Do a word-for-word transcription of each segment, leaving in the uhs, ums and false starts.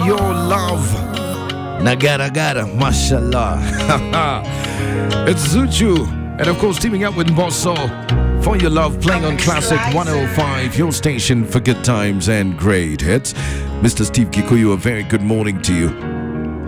Your Love. Nagara Gara, mashallah. It's Zuchu. And of course, teaming up with Bosso. For Your Love, playing on Classic one oh five, your station for good times and great hits. Mister Steve Kikuyu, a very good morning to you.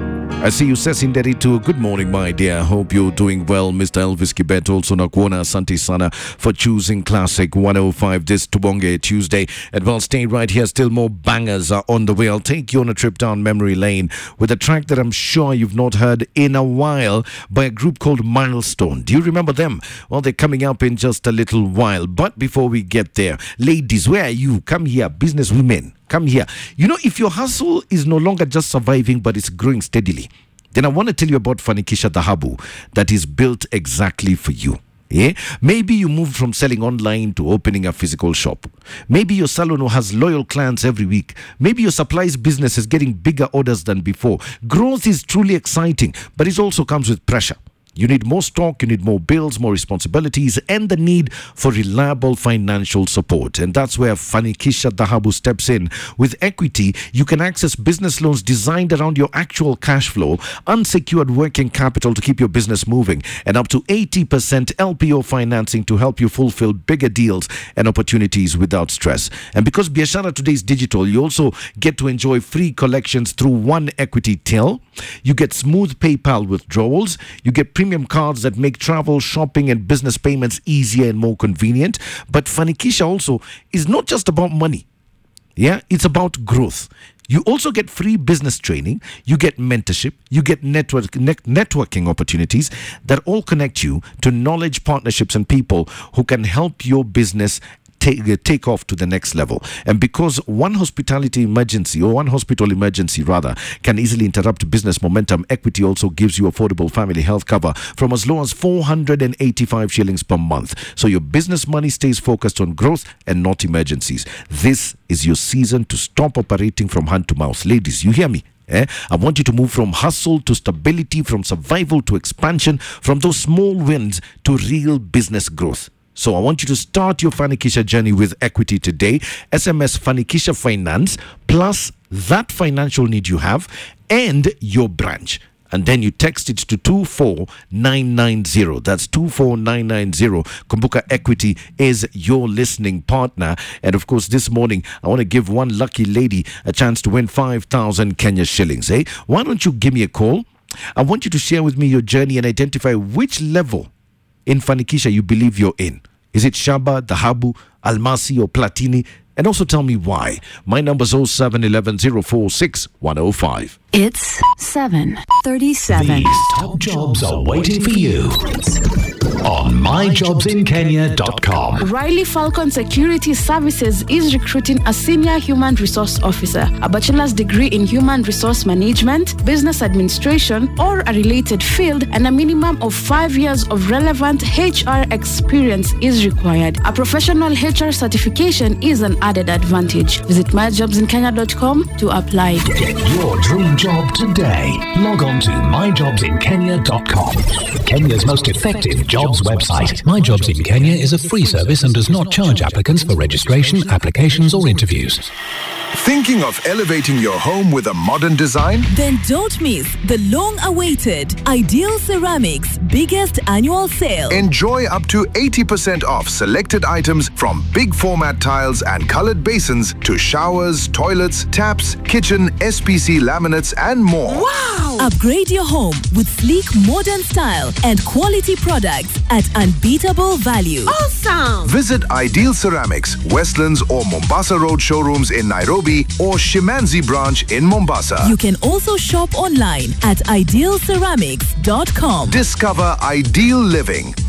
I see you, Sesinderi, too. Good morning, my dear. Hope you're doing well. Mister Elvis Kibet, also Nakuona Asante Sana for choosing Classic one oh five this Tubonge Tuesday. And well, stay right here. Still more bangers are on the way. I'll take you on a trip down memory lane with a track that I'm sure you've not heard in a while by a group called Milestone. Do you remember them? Well, they're coming up in just a little while. But before we get there, ladies, where are you? Come here, business women. Come here. You know, if your hustle is no longer just surviving, but it's growing steadily, then I want to tell you about Fanikisha Dhahabu that is built exactly for you. Yeah? Maybe you moved from selling online to opening a physical shop. Maybe your salon has loyal clients every week. Maybe your supplies business is getting bigger orders than before. Growth is truly exciting, but it also comes with pressure. You need more stock, you need more bills, more responsibilities, and the need for reliable financial support. And that's where Fanikisha Dhahabu steps in. With equity, you can access business loans designed around your actual cash flow, unsecured working capital to keep your business moving, and up to eighty percent L P O financing to help you fulfill bigger deals and opportunities without stress. And because Biashara today is digital, you also get to enjoy free collections through One Equity Till. You get smooth PayPal withdrawals. You get premium cards that make travel, shopping, and business payments easier and more convenient. But Fanikisha also is not just about money. Yeah, it's about growth. You also get free business training, you get mentorship, you get network net, networking opportunities that all connect you to knowledge, partnerships, and people who can help your business Take, take off to the next level. And because one hospitality emergency or one hospital emergency rather can easily interrupt business momentum, Equity also gives you affordable family health cover from as low as four hundred eighty-five shillings per month. So your business money stays focused on growth and not emergencies. This is your season to stop operating from hand to mouth. Ladies, you hear me? Eh? I want you to move from hustle to stability, from survival to expansion, from those small wins to real business growth. So I want you to start your Fanikisha journey with Equity today. S M S Fanikisha Finance plus that financial need you have and your branch. And then you text it to two four nine nine zero. That's two four nine nine zero. Kumbuka, Equity is your listening partner. And of course, this morning, I want to give one lucky lady a chance to win five thousand Kenya shillings. Eh? Why don't you give me a call? I want you to share with me your journey and identify which level in Fanikisha you believe you're in. Is it Shaba, Dhahabu, Almasi, or Platini? And also tell me why. My number's oh seven one one zero four six one oh five. It's seven thirty-seven. These top jobs are waiting for you on my jobs in kenya dot com. Riley Falcon Security Services is recruiting a senior human resource officer, a bachelor's degree in human resource management, business administration, or a related field, and a minimum of five years of relevant H R experience is required. A professional H R certification is an added advantage. Visit my jobs in kenya dot com to apply. Get your dream job today. Log on to my jobs in kenya dot com. Kenya's most effective jobs website. My Jobs in Kenya is a free service and does not charge applicants for registration, applications, or interviews. Thinking of elevating your home with a modern design? Then don't miss the long-awaited Ideal Ceramics biggest annual sale. Enjoy up to eighty percent off selected items from big format tiles and colored basins to showers, toilets, taps, kitchen, S P C laminates, and more. Wow! Upgrade your home with sleek modern style and quality products at unbeatable value. Awesome! Visit Ideal Ceramics, Westlands or Mombasa Road showrooms in Nairobi or Shimanzi branch in Mombasa. You can also shop online at ideal ceramics dot com. Discover ideal living.